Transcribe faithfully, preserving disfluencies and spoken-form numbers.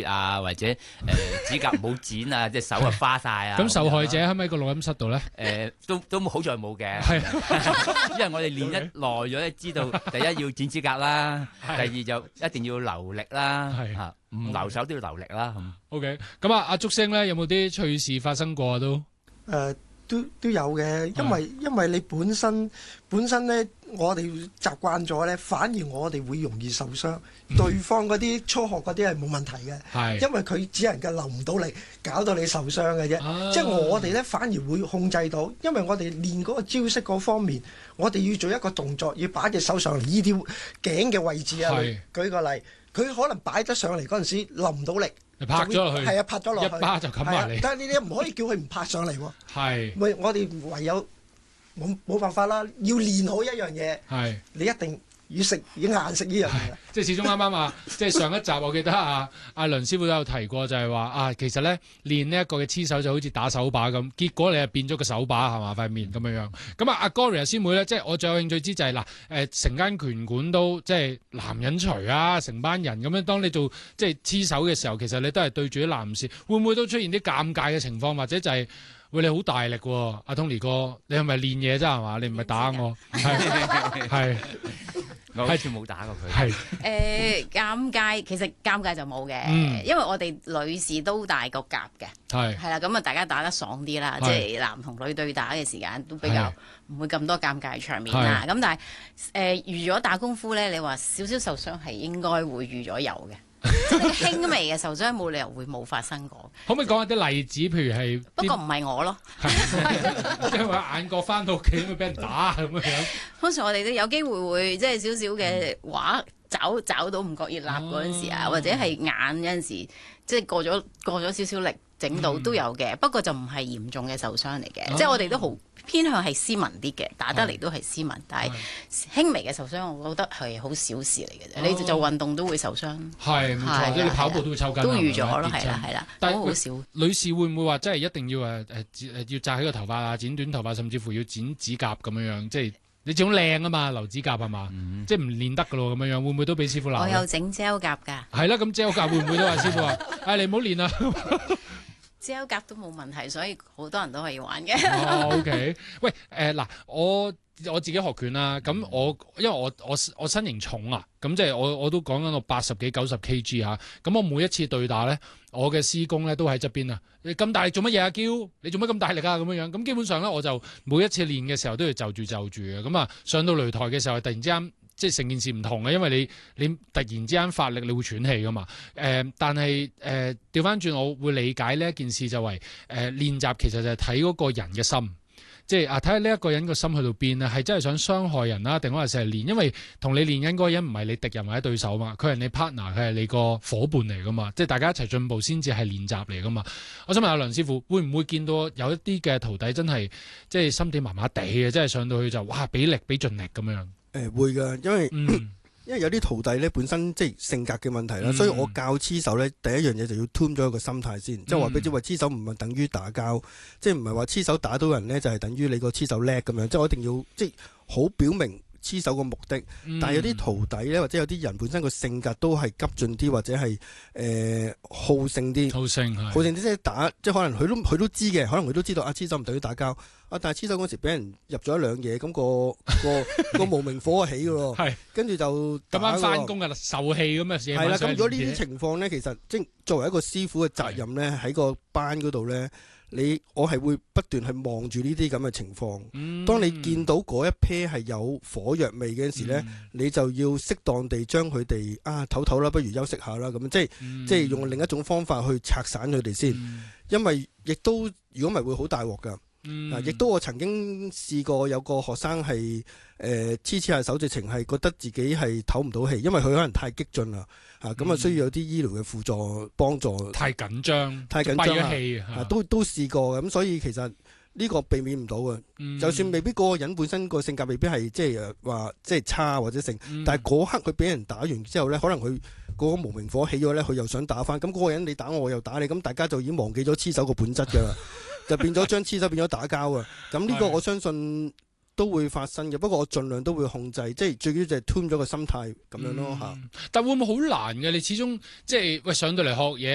啊，或者誒、呃、指甲冇剪啊，隻手啊花晒啊。 咁受害者喺咪個錄音室度咧？ 誒、呃，都都好在冇嘅。 係， 因為我哋練得耐咗咧，知道第一要剪指甲啦，第二就一定要留力啦，嚇唔留手都要留力啦。咁 OK， 咁啊，阿竹升咧有冇啲趣事發生過啊？都誒。都都有嘅，因為因為你本身本身咧，我哋習慣咗咧，反而我哋會容易受傷。嗯、對方嗰啲初學嗰啲係冇問題嘅，因為佢只能夠留唔到力，搞到你受傷嘅啫。啊、即係我哋咧反而會控制到，因為我哋練嗰個招式嗰方面，我哋要做一個動作，要擺隻手上嚟依條頸嘅位置啊。舉個例，佢可能擺得上嚟嗰陣時留唔到力。 拍咗落去， 係啊，拍咗落去， 一巴就冚埋你。 但係你哋唔可以叫佢唔拍上嚟喎。 係， 咪我哋唯有冇冇辦法啦，要練好一樣嘢。係，你一定要食要硬食呢樣嘢。 即係始終啱啱啊！即係上一集我記得啊，阿梁師傅都有提過，就係話啊，其實咧練呢一個嘅黐手就好似打手把咁，結果你係變咗個手把係嘛塊面咁樣樣。咁啊，阿 Gloria 師妹咧，即係我最有興趣知就係、是、嗱，誒、呃、成間拳館都即係男人除啊，成班人咁樣，當你做即係黐手嘅時候，其實你都係對住啲男士，會唔會都出現啲尷尬嘅情況，或者就係、是、喂你好大力喎、啊，阿 Tony 哥，你係咪練嘢啫係嘛？你唔係打我係係。 我好似冇打過佢。 係誒尷尬，其實尷尬就冇嘅， 嗯、 因為我哋女士都大個夾嘅，係係啦，咁啊大家打得爽啲啦，即係男同女對打嘅時間都比較唔會咁多尷尬場面啦。咁但係誒、呃、預咗打功夫咧，你話少少受傷係應該會預咗有嘅。即係輕微嘅受傷冇理由會冇發生過。 可唔可以講下啲例子？譬如係不過唔係我咯， 即係話眼角翻到屋企會俾人打咁樣。 通常我哋都有機會會即係少少嘅畫找找到唔覺意立嗰陣時啊，哦、或者係眼有陣時即係過咗過咗少少力整到都有嘅。嗯、不過就唔係嚴重嘅受傷嚟嘅，哦、即係我哋都好偏向係斯文啲嘅，打得嚟都係斯文，但係輕微嘅受傷，我覺得係好小事嚟嘅啫。你做運動都會受傷， 係冇錯，即係你跑步都會抽筋， 都預咗咯，係啦係啦， 但係好少。 女士會唔會話真係一定要誒誒誒要紮起個頭髮啊，剪短頭髮，甚至乎要剪指甲咁樣樣？即係你整靚啊嘛，留指甲係嘛？嗯、即係唔練得噶咯咁樣樣，會唔會都俾師傅鬧？ 我有整 gel 甲㗎。係啦，咁 gel 甲會唔會都話師傅話，唉、哎、你唔好練啊？ gel甲都冇問題，所以好多人都可以玩嘅。 哦，OK，喂，誒、呃、嗱，我我自己學拳啦，咁我因為我我我身形重啊，咁即係我我都講緊我八十幾九十 kg 嚇，咁我每一次對打咧，我嘅師公咧都喺側邊啊，你咁大力做乜嘢啊？嬌，你做乜咁大力啊？咁樣樣，咁基本上咧我就每一次練嘅時候都要就住就住嘅，咁啊上到擂台嘅時候突然之間。即係成件事唔同嘅，因為你你突然之間發力，你會喘氣噶嘛。誒、呃，但係誒調翻轉，我會理解呢一件事就係、是、誒、呃、練習其實就係睇嗰個人嘅心，即係啊睇下呢一個人個心去到邊啊，係真係想傷害人啦，定還是係練？因為同你練緊嗰個人唔係你敵人或者對手嘛，佢係你 partner，佢係你個夥伴嚟噶嘛，即係大家一齊進步先至係練習嚟噶嘛。我想問下梁師傅，會唔會見到有一啲嘅徒弟真係即係心地麻麻地嘅，即係上到去就哇俾力俾盡力咁樣？ 誒會㗎，因為、嗯、因為有啲徒弟咧本身即係性格嘅問題啦，嗯、所以我教黐手咧第一樣嘢就要 tune 咗一個心態先，嗯、即係話俾你知話黐手唔係等於打交，即係唔係話黐手打到人咧就係等於你個黐手叻咁樣，即係我一定要即係好表明黐手個目的。嗯、但係有啲徒弟咧或者有啲人本身個性格都係急進啲或者係誒、呃、好勝啲，好勝係好勝啲即係打，即係可能佢都佢都知嘅，可能佢都知道啊黐手唔等於打交。啊！但係黐手嗰時俾人入咗一兩嘢，咁、嗰個個個無名火起嘅咯，係跟住就咁啱翻工嘅啦，受氣咁嘅事。係啦，咁如果呢啲情況咧，其實即係作為一個師傅嘅責任咧，喺個班嗰度咧，你我係會不斷去望住呢啲咁嘅情況。嗯、當你見到嗰一 pair 係有火藥味嘅時咧，嗯、你就要適當地將佢哋啊唞唞啦，不如休息下啦，咁即係、嗯、即係用另一種方法去拆散佢哋先，嗯、因為亦都如果唔係會好大鑊㗎。嗱，亦、嗯、都我曾經試過有個學生係誒黐黐下手，直情係覺得自己係唞唔到氣，因為佢可能太激進啦，嚇咁啊需要有啲醫療嘅輔助幫助。太緊張，太緊張氣啊！都都試過咁，所以其實呢個避免唔到嘅。嗯、就算未必嗰個人本身個性格未必係即係話即係差或者性，嗯、但係嗰刻佢俾人打完之後咧，可能佢嗰個無名火起咗咧，佢又想打翻。咁嗰個人你打我，我又打你，咁大家就已經忘記咗黐手個本質㗎啦。就變咗將黐手變咗打交啊！咁呢個我相信都會發生嘅，不過我盡量都會控制，即係最緊要就係 tune 咗個心態咁樣咯嚇。 嗯、但會唔會好難嘅？你始終即係喂上到嚟學嘢。